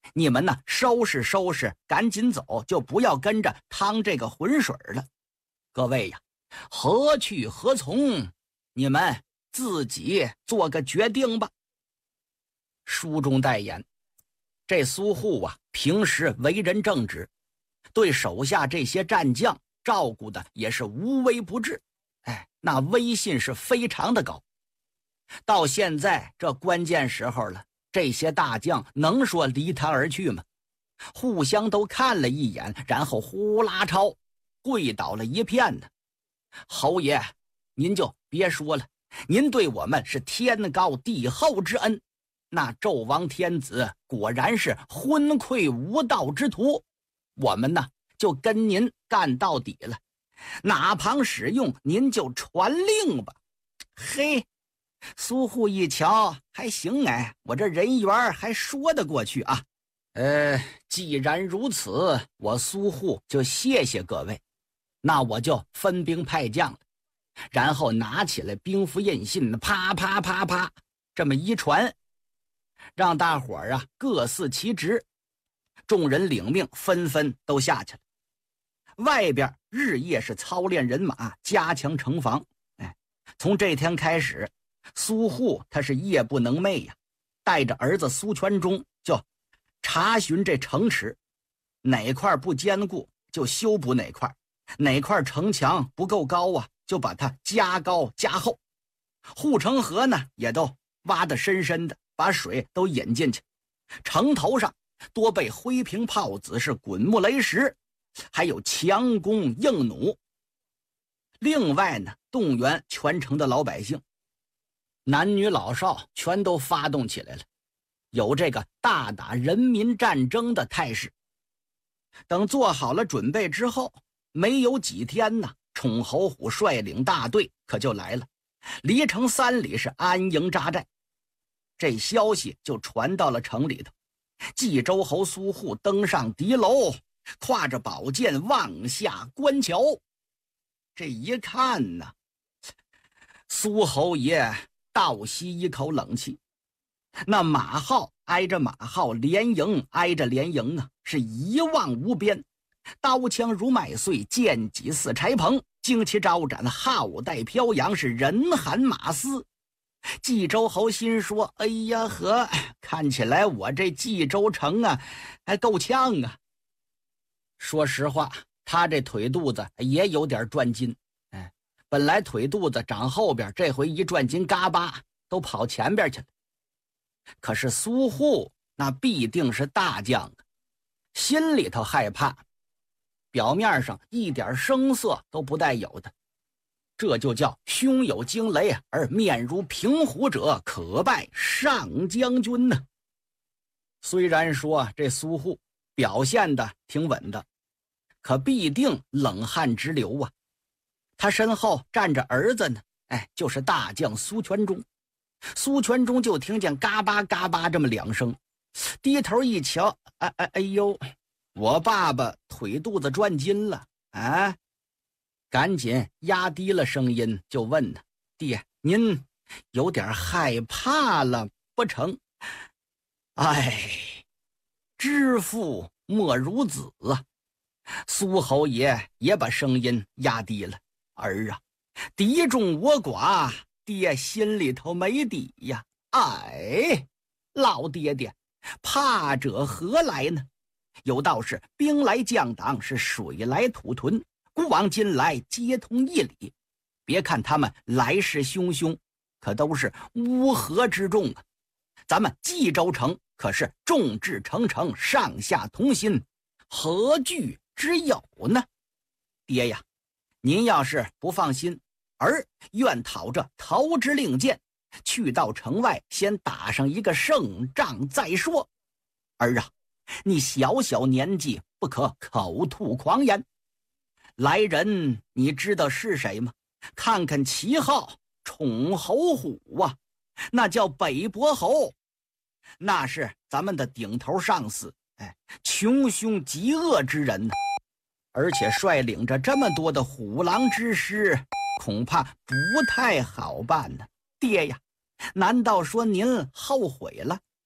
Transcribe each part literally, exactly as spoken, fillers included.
你们呢收拾收拾，赶紧走，就不要跟着趟这个浑水了。各位呀，何去何从，你们自己做个决定吧。书中代言，这苏护啊，平时为人正直，对手下这些战将照顾的也是无微不至，哎，那威信是非常的高。到现在这关键时候了，这些大将能说离他而去吗？互相都看了一眼，然后呼啦超跪倒了一片呢。侯爷，您就别说了，您对我们是天高地厚之恩，那纣王天子果然是昏聩无道之徒，我们呢就跟您干到底了，哪旁使用您就传令吧。嘿，苏护一瞧，还行哎，我这人缘还说得过去啊。呃，既然如此，我苏护就谢谢各位，那我就分兵派将了。然后拿起来兵符印信，啪啪啪啪这么一传，让大伙儿啊各司其职。众人领命，纷纷都下去了。外边日夜是操练人马，加强城防。哎，从这天开始，苏护他是夜不能寐呀，带着儿子苏全忠就查询这城池，哪块不坚固就修补哪块，哪块城墙不够高啊，就把它加高加厚。护城河呢也都挖得深深的，把水都引进去。城头上多被灰瓶炮子是滚木雷石，还有强弓硬弩。另外呢，动员全城的老百姓，男女老少全都发动起来了，有这个大打人民战争的态势。等做好了准备之后，没有几天呢，宠侯虎率领大队可就来了，离城三里是安营扎寨。这消息就传到了城里头，冀州侯苏护登上敌楼，挎着宝剑望下观瞧。这一看呢，苏侯爷倒吸一口冷气。那马号挨着马号，连营挨着连营啊，是一望无边，刀枪如麦穗，剑戟似柴棚，旌旗招展，号带飘扬，是人喊马嘶。冀州侯心说，哎呀呵，看起来我这冀州城啊还够呛啊。说实话，他这腿肚子也有点转筋，哎，本来腿肚子长后边，这回一转筋，嘎巴都跑前边去了。可是苏护那必定是大将啊，心里头害怕，表面上一点声色都不带有的。这就叫胸有惊雷而面如平湖者，可拜上将军呢。虽然说这苏护表现的挺稳的，可必定冷汗直流啊。他身后站着儿子呢，哎，就是大将苏全忠。苏全忠就听见嘎巴嘎巴这么两声，低头一瞧，哎哎哎呦，我爸爸腿肚子转筋了啊！赶紧压低了声音就问呢，爹，您有点害怕了不成？哎，知父莫如子啊！苏侯爷也把声音压低了，儿啊，敌众我寡，爹心里头没底呀。哎，老爹爹，怕者何来呢？有道是兵来将挡，是水来土屯，古往今来皆通一理。别看他们来势汹汹，可都是乌合之众啊。咱们冀州城可是众志成城，上下同心，何惧之有呢？爹呀，您要是不放心，儿愿讨这桃之令箭，去到城外先打上一个胜仗再说。儿啊，你小小年纪不可口吐狂言。来人你知道是谁吗？看看旗号，宠侯虎啊，那叫北伯侯，那是咱们的顶头上司，哎，穷凶极恶之人呢。而且率领着这么多的虎狼之师，恐怕不太好办呢。爹呀，难道说您后悔了？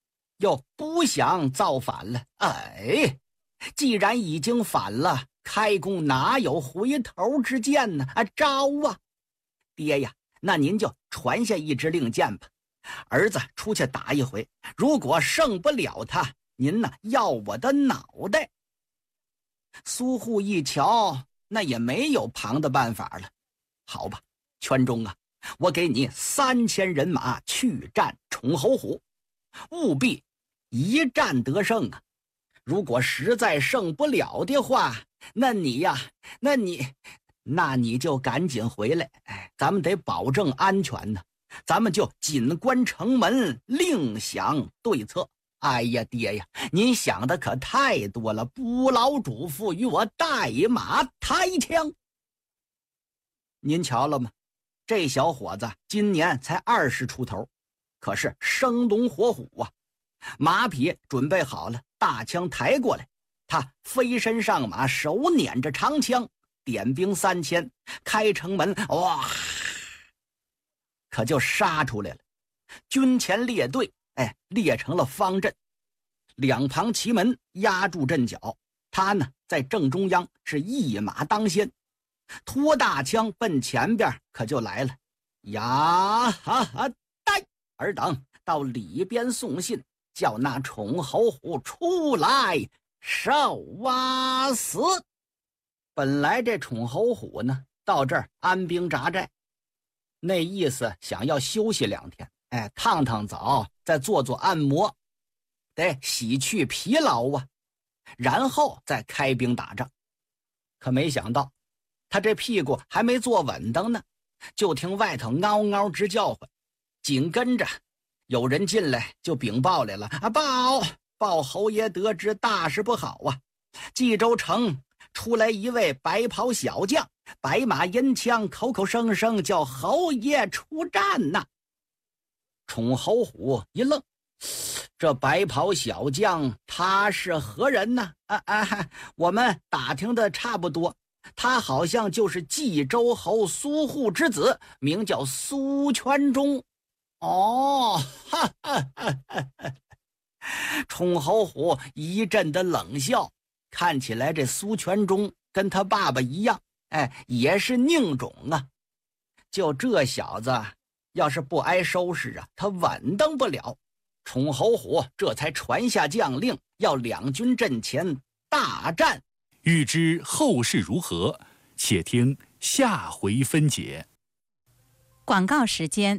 又不想造反了。哎，既然已经反了，开弓哪有回头之箭呢？啊，招啊！爹呀，那您就传下一支令箭吧，儿子出去打一回，如果胜不了他，您呢要我的脑袋。苏护一瞧，那也没有旁的办法了。好吧，圈中啊，我给你三千人马去战宠侯虎，务必一战得胜啊！如果实在胜不了的话，那你呀，那你，那你就赶紧回来。哎，咱们得保证安全呢，咱们就紧关城门，另想对策。哎呀，爹呀，您想的可太多了，不劳嘱咐与我带马抬枪。您瞧了吗？这小伙子今年才二十出头，可是生龙活虎啊！马匹准备好了，大枪抬过来，他飞身上马，手捻着长枪，点兵三千，开城门，哇，可就杀出来了。军前列队，哎，列成了方阵，两旁旗门压住阵脚，他呢在正中央，是一马当先，拖大枪奔前边，可就来了。呀哈哈，呆！尔等到里边送信，叫那宠侯虎出来受啊死。本来这宠侯虎呢，到这儿安兵扎寨，那意思想要休息两天，哎，烫烫澡，再做做按摩，得洗去疲劳啊，然后再开兵打仗。可没想到，他这屁股还没坐稳当呢，就听外头嗷嗷直叫唤，紧跟着有人进来就禀报来了啊！报报侯爷得知大事不好啊！冀州城出来一位白袍小将，白马银枪，口口声声叫侯爷出战呐！宠侯虎一愣，这白袍小将他是何人呢？啊啊！我们打听的差不多，他好像就是冀州侯苏护之子，名叫苏全忠。哦，哈哈哈哈哈！宠侯虎一阵的冷笑，看起来这苏全忠跟他爸爸一样，哎，也是佞种啊。就这小子，要是不挨收拾啊，他稳当不了。宠侯虎这才传下将令，要两军阵前大战。 欲知后事如何，且听下回分解。 广告时间。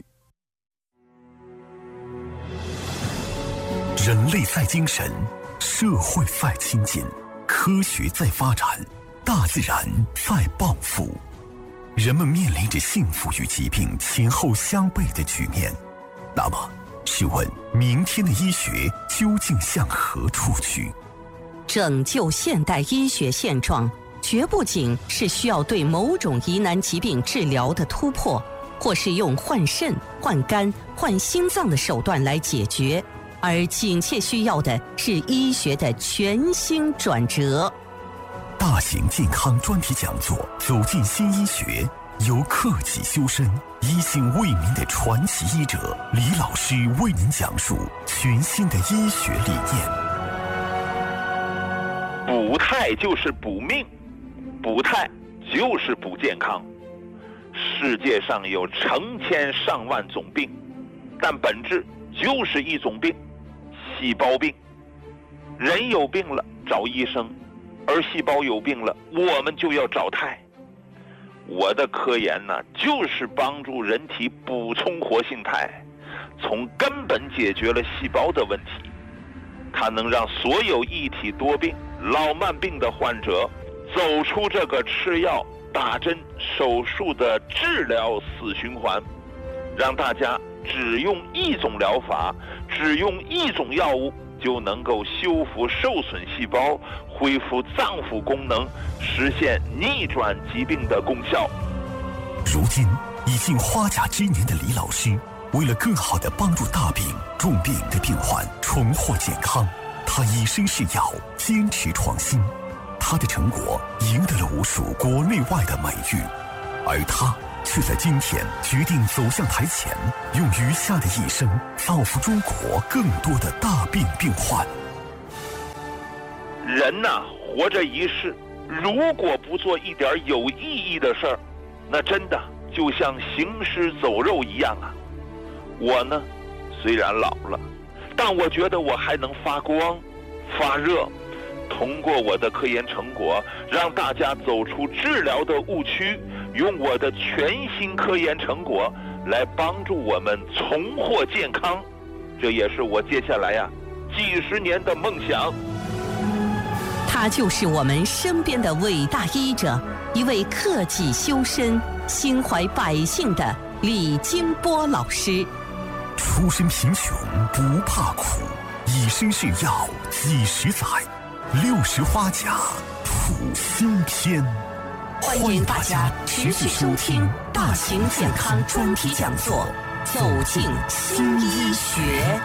人类在精神，社会在亲近，科学在发展，大自然在报复。人们面临着幸福与疾病前后相悖的局面。那么，试问明天的医学究竟向何处去？ 拯救现代医学现状，绝不仅是需要对某种疑难疾病治疗的突破，或是用换肾、换肝、换心脏的手段来解决，而紧切需要的是医学的全新转折。 大型健康专题讲座《走进新医学》，由克己修身、一心为民的传奇医者李老师为您讲述全新的医学理念。 补态就是补命，补态就是补健康。世界上有成千上万种病，但本质就是一种病，细胞病。人有病了找医生，而细胞有病了我们就要找态。我的科研呢，就是帮助人体补充活性肽，从根本解决了细胞的问题。它能让所有一体多病、老慢病的患者走出这个吃药、打针、手术的治疗死循环，让大家只用一种疗法，只用一种药物，就能够修复受损细胞，恢复脏腑功能，实现逆转疾病的功效。 如今已近花甲之年的李老师，为了更好地帮助大病重病的病患重获健康，他以身试药，坚持创新。他的成果赢得了无数国内外的美誉，而他却在今天决定走向台前，用余下的一生造福中国更多的大病病患。 人呐、啊，活着一世，如果不做一点有意义的事儿，那真的就像行尸走肉一样啊。我呢，虽然老了，但我觉得我还能发光发热，通过我的科研成果让大家走出治疗的误区，用我的全新科研成果来帮助我们重获健康，这也是我接下来呀、啊、几十年的梦想。 他就是我们身边的伟大医者，一位克己修身、心怀百姓的李金波老师。 出身贫穷不怕苦，以身试药几十载，六十花甲谱新篇。 欢迎大家持续收听大型健康专题讲座，走进新医学。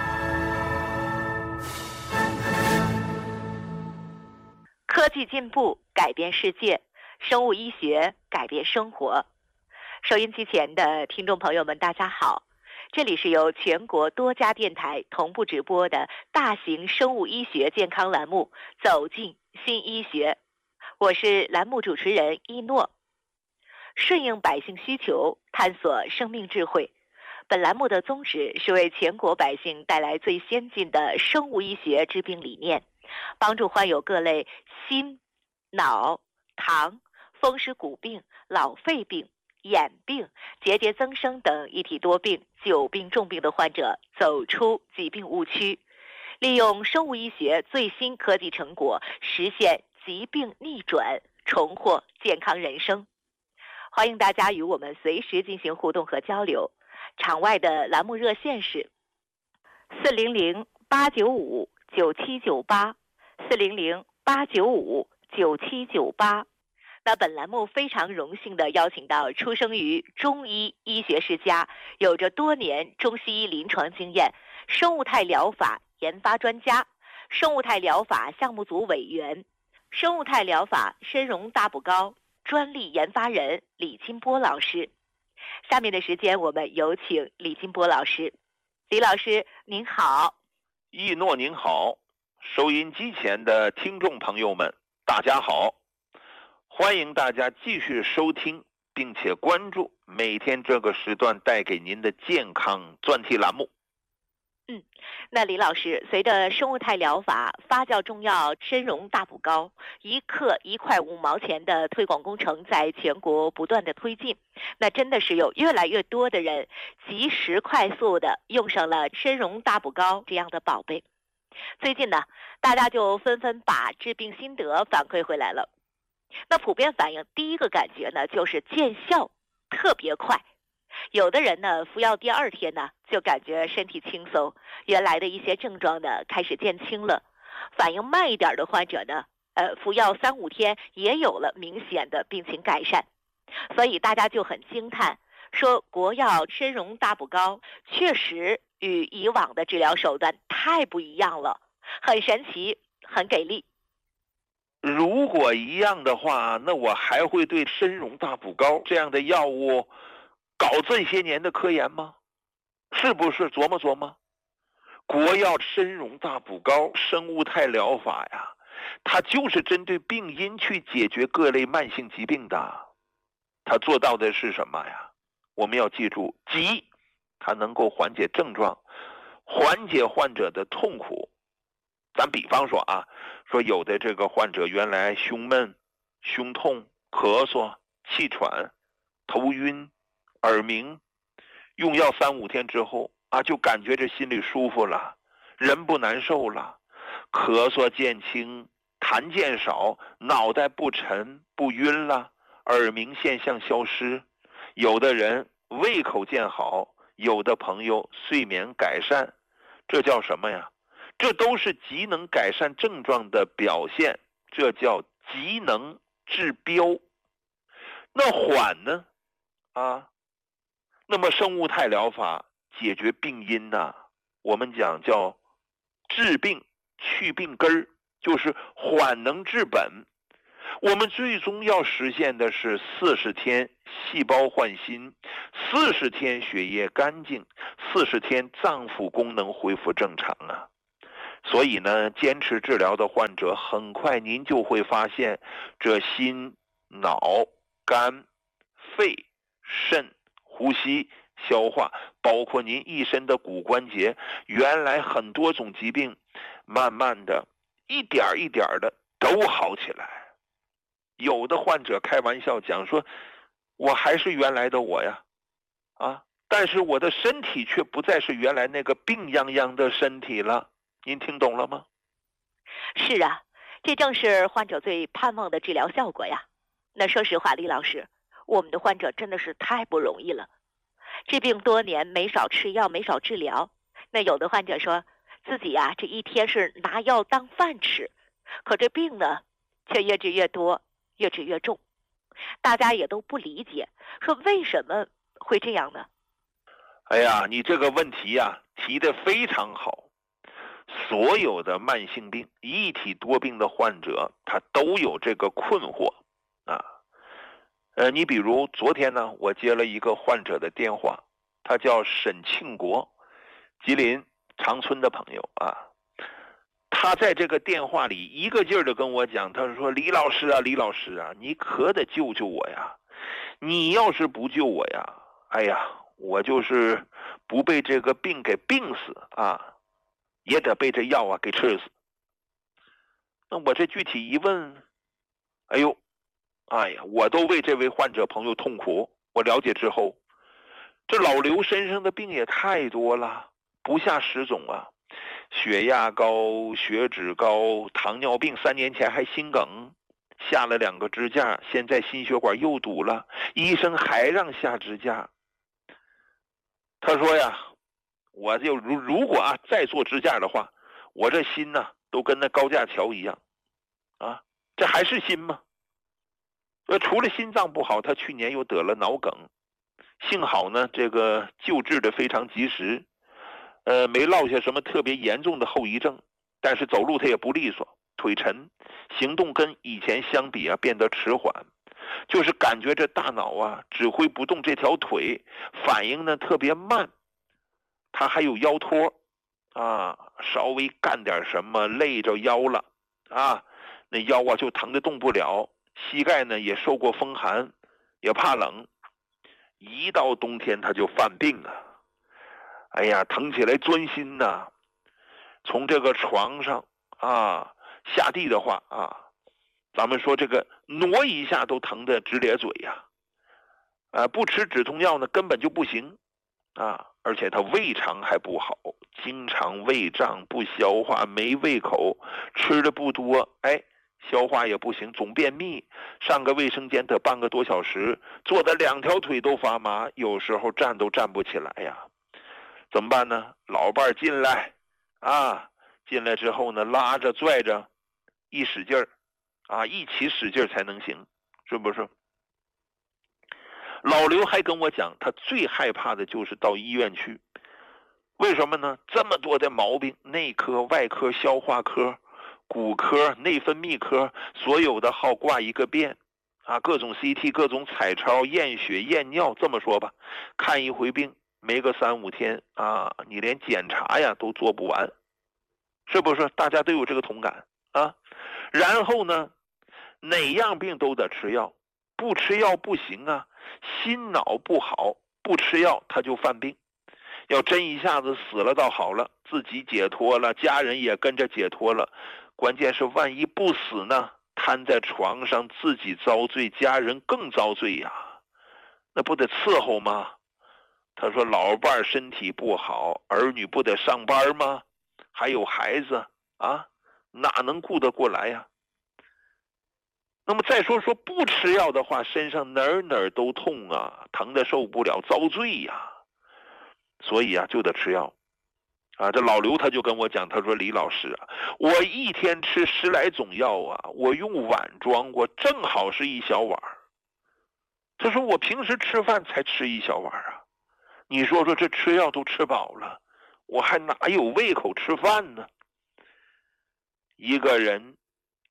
科技进步改变世界，生物医学改变生活。收音机前的听众朋友们，大家好，这里是由全国多家电台同步直播的大型生物医学健康栏目《走进新医学》，我是栏目主持人一诺。顺应百姓需求，探索生命智慧。本栏目的宗旨是为全国百姓带来最先进的生物医学治病理念，帮助患有各类心、脑、糖、风湿骨病、老肺病、眼病、结节增生等一体多病、久病重病的患者走出疾病误区，利用生物医学最新科技成果，实现疾病逆转，重获健康人生。欢迎大家与我们随时进行互动和交流。场外的栏目热线是四零零八九五九七九八，四零零八九五九七九八。那本栏目非常荣幸地邀请到出生于中医医学世家，有着多年中西医临床经验，生物态疗法研发专家，生物态疗法项目组委员，生物态疗法参茸大补膏专利研发人李金波老师。下面的时间，我们有请李金波老师。李老师您好。 一诺您好，收音机前的听众朋友们大家好，欢迎大家继续收听并且关注每天这个时段带给您的健康专题栏目。 嗯，那李老师，随着生物态疗法发酵中药参茸大补膏一克一块五毛钱的推广工程在全国不断的推进，那真的是有越来越多的人及时快速的用上了参茸大补膏这样的宝贝。最近呢，大家就纷纷把治病心得反馈回来了。那普遍反映第一个感觉呢，就是见效特别快。有的人呢，服药第二天呢，就感觉身体轻松，原来的一些症状呢开始减轻了。反应慢一点的患者呢，呃，服药三五天也有了明显的病情改善。所以大家就很惊叹，说国药参茸大补膏确实与以往的治疗手段太不一样了，很神奇，很给力。 如果一样的话，那我还会对参茸大补膏这样的药物搞这些年的科研吗？是不是琢磨琢磨？国药参茸大补膏生物态疗法呀，它就是针对病因去解决各类慢性疾病的。它做到的是什么呀？我们要记住，急，它能够缓解症状，缓解患者的痛苦。咱比方说啊，说有的这个患者原来胸闷、胸痛、咳嗽、气喘、头晕、耳鸣，用药三五天之后啊，就感觉这心里舒服了，人不难受了，咳嗽渐轻，痰渐少，脑袋不沉不晕了，耳鸣现象消失，有的人胃口渐好，有的朋友睡眠改善。这叫什么呀？这都是极能改善症状的表现，这叫极能治标。那缓呢？啊，那么生物态疗法解决病因呢、啊？我们讲叫治病去病根儿，就是缓能治本。 我们最终要实现的是四十天细胞换新，四十天血液干净，四十天脏腑功能恢复正常啊。所以呢，坚持治疗的患者，很快您就会发现，这心、脑、肝、肺、肾、呼吸、消化，包括您一身的骨关节，原来很多种疾病，慢慢的一点一点的都好起来。有的患者开玩笑讲说，我还是原来的我呀，啊，但是我的身体却不再是原来那个病殃殃的身体了。您听懂了吗？ 是啊，这正是患者最盼望的治疗效果呀。那说实话，李老师，我们的患者真的是太不容易了，治病多年，没少吃药，没少治疗。那有的患者说自己呀、啊，这一天是拿药当饭吃，可这病呢，却越治越多，越治越重。大家也都不理解，说为什么会这样呢？ 哎呀，你这个问题呀、啊，提得非常好。所有的慢性病、一体多病的患者，他都有这个困惑啊。呃，你比如昨天呢，我接了一个患者的电话，他叫沈庆国，吉林长春的朋友啊。他在这个电话里一个劲儿的跟我讲，他说：“李老师啊，李老师啊，你可得救救我呀！你要是不救我呀，哎呀，我就是不被这个病给病死啊。”也得被这药啊给吃死。那我这具体一问，哎呦，哎呀，我都为这位患者朋友痛苦。我了解之后，这老刘身上的病也太多了，不下十种啊，血压高、血脂高、糖尿病，三年前还心梗，下了两个支架，现在心血管又堵了，医生还让下支架。他说呀，我就如如果啊再做支架的话，我这心呢、啊、都跟那高架桥一样，啊，这还是心吗？呃，除了心脏不好，他去年又得了脑梗，幸好呢这个救治的非常及时，呃，没落下什么特别严重的后遗症，但是走路他也不利索，腿沉，行动跟以前相比啊变得迟缓，就是感觉这大脑啊指挥不动这条腿，反应呢特别慢。他还有腰托啊，稍微干点什么累着腰了啊，那腰啊就疼得动不了，膝盖呢也受过风寒，也怕冷，一到冬天他就犯病啊。哎呀，疼起来钻心呐、啊，从这个床上啊下地的话啊，咱们说这个挪一下都疼得直咧嘴呀、啊，啊，不吃止痛药呢根本就不行啊。而且他胃肠还不好，经常胃胀不消化，没胃口，吃的不多，哎，消化也不行，总便秘，上个卫生间得半个多小时，坐的两条腿都发麻，有时候站都站不起来呀。怎么办呢？老伴进来啊，进来之后呢，拉着拽着，一使劲儿啊，一起使劲才能行，是不是？老刘还跟我讲，他最害怕的就是到医院去。为什么呢？这么多的毛病，内科、外科、消化科、骨科、内分泌科，所有的号挂一个遍啊，各种 C T、各种彩超、验血、验尿，这么说吧，看一回病没个三五天啊，你连检查呀都做不完，是不是？大家都有这个同感啊。然后呢，哪样病都得吃药，不吃药不行啊。心脑不好，不吃药他就犯病。要真一下子死了倒好了，自己解脱了，家人也跟着解脱了。关键是万一不死呢，瘫在床上自己遭罪，家人更遭罪呀，那不得伺候吗？他说老伴身体不好，儿女不得上班吗？还有孩子啊，哪能顾得过来呀？那么再说说不吃药的话，身上哪儿哪儿都痛啊，疼得受不了，遭罪呀。所以啊，就得吃药啊。这老刘他就跟我讲，他说李老师啊，我一天吃十来种药啊，我用碗装过，正好是一小碗。他说我平时吃饭才吃一小碗啊，你说说这吃药都吃饱了，我还哪有胃口吃饭呢？一个人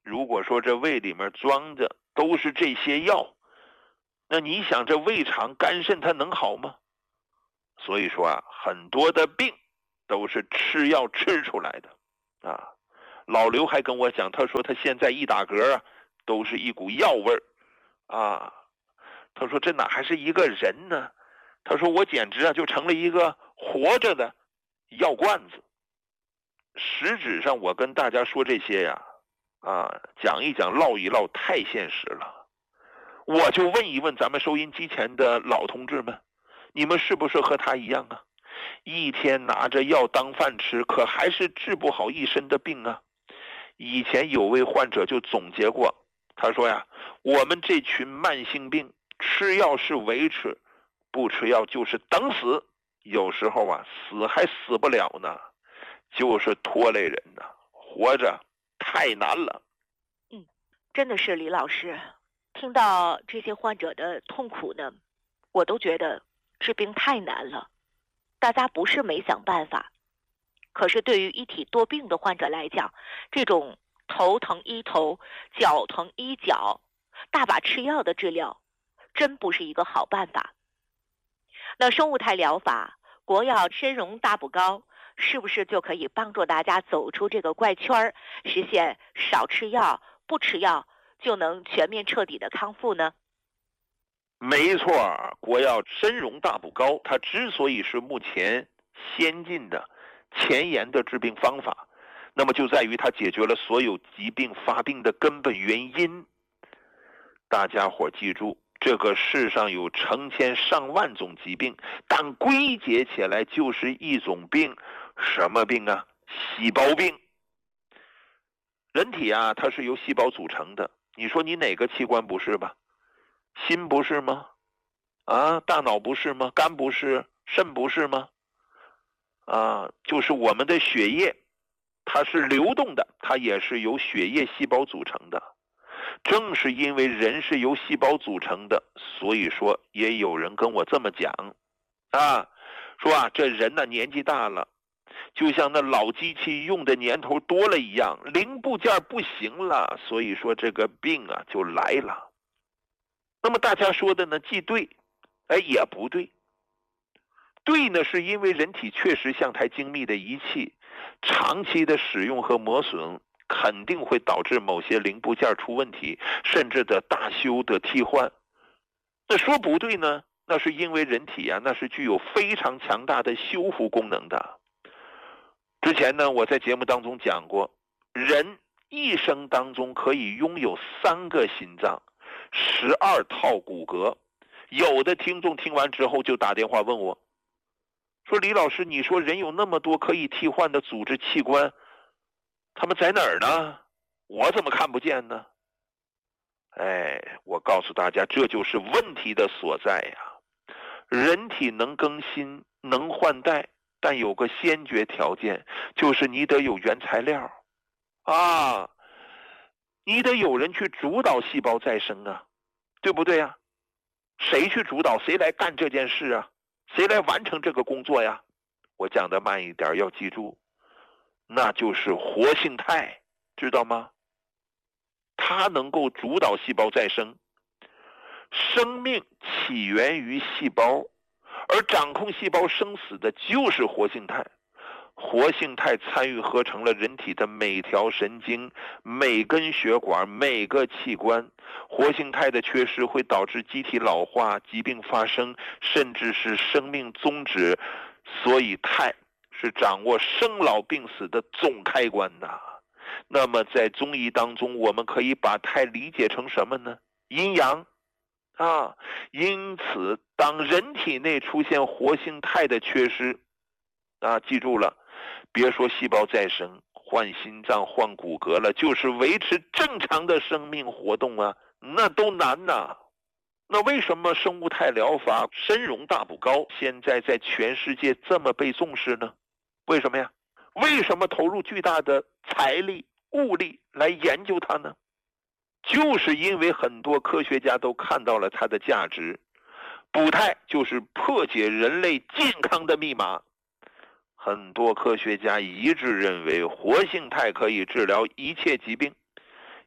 如果说这胃里面装的都是这些药，那你想这胃肠肝肾它能好吗？所以说啊，很多的病都是吃药吃出来的啊。老刘还跟我讲，他说他现在一打嗝啊，都是一股药味儿啊。他说这哪还是一个人呢？他说我简直啊就成了一个活着的药罐子。实质上我跟大家说这些呀，啊，讲一讲唠一唠太现实了。我就问一问咱们收音机前的老同志们，你们是不是和他一样啊？一天拿着药当饭吃，可还是治不好一身的病啊。以前有位患者就总结过，他说呀，我们这群慢性病吃药是维持，不吃药就是等死，有时候啊死还死不了呢，就是拖累人呢，活着太难了。 嗯，真的是李老师，听到这些患者的痛苦呢，我都觉得治病太难了。大家不是没想办法，可是对于一体多病的患者来讲，这种头疼医头，脚疼医脚，大把吃药的治疗，真不是一个好办法。那生物态疗法、国药参茸大补膏，是不是就可以帮助大家走出这个怪圈，实现少吃药、不吃药就能全面彻底的康复呢？ 没错，国药参茸大补膏它之所以是目前先进的前沿的治病方法，那么就在于它解决了所有疾病发病的根本原因。大家伙记住，这个世上有成千上万种疾病，但归结起来就是一种病。什么病啊？细胞病。人体啊，它是由细胞组成的，你说你哪个器官不是吧？心不是吗？啊，大脑不是吗？肝不是？肾不是吗？啊，就是我们的血液，它是流动的，它也是由血液细胞组成的。正是因为人是由细胞组成的，所以说也有人跟我这么讲啊，说啊，这人呢年纪大了，就像那老机器用的年头多了一样，零部件不行了，所以说这个病啊就来了。那么大家说的呢既对，哎也不对。对呢，是因为人体确实像台精密的仪器，长期的使用和磨损肯定会导致某些零部件出问题，甚至的大修的替换。那说不对呢，那是因为人体啊，那是具有非常强大的修复功能的。之前呢，我在节目当中讲过，人一生当中可以拥有三个心脏，十二套骨骼。有的听众听完之后就打电话问我，说李老师，你说人有那么多可以替换的组织器官，他们在哪儿呢？我怎么看不见呢？哎，我告诉大家，这就是问题的所在呀。人体能更新，能换代，但有个先决条件，就是你得有原材料啊，你得有人去主导细胞再生啊，对不对啊？谁去主导？谁来干这件事啊？谁来完成这个工作呀？我讲的慢一点，要记住，那就是活性肽，知道吗？它能够主导细胞再生。生命起源于细胞，而掌控细胞生死的就是活性肽。活性肽参与合成了人体的每条神经、每根血管、每个器官。活性肽的缺失会导致机体老化、疾病发生，甚至是生命终止。所以肽是掌握生老病死的总开关呐。那么在中医当中，我们可以把肽理解成什么呢？阴阳啊。因此当人体内出现活性肽的缺失啊，记住了，别说细胞再生，换心脏换骨骼了，就是维持正常的生命活动啊，那都难呐。那为什么生物肽疗法参茸大补膏现在在全世界这么被重视呢？为什么呀？为什么投入巨大的财力物力来研究它呢？就是因为很多科学家都看到了它的价值。补肽就是破解人类健康的密码。很多科学家一致认为活性肽可以治疗一切疾病，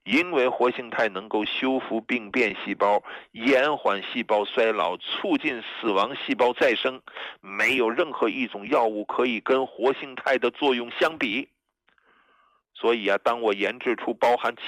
因为活性肽能够修复病变细胞，延缓细胞衰老，促进死亡细胞再生，没有任何一种药物可以跟活性肽的作用相比。所以啊，当我研制出包含